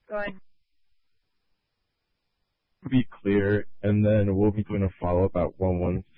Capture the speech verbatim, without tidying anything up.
Go ahead. To be clear, and then we'll be doing a follow-up at one one